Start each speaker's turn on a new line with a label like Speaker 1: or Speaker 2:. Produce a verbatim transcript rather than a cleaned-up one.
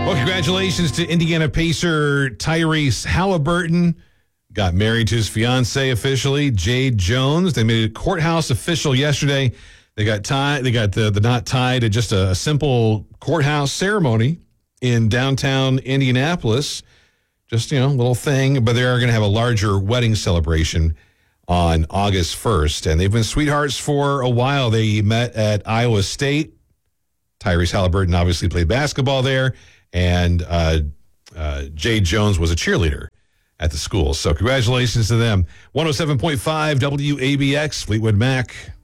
Speaker 1: Well, congratulations to Indiana Pacer Tyrese Halliburton. Got married to his fiancee officially, Jade Jones. They made it courthouse official yesterday. They got tied. They got the, the knot tied at just a, a simple courthouse ceremony in downtown Indianapolis. Just, you know, a little thing. But they are going to have a larger wedding celebration on August first. And they've been sweethearts for a while. They met at Iowa State. Tyrese Halliburton obviously played basketball there. And uh, uh, Jade Jones was a cheerleader at the school. So congratulations to them. one oh seven point five W A B X, Fleetwood Mac.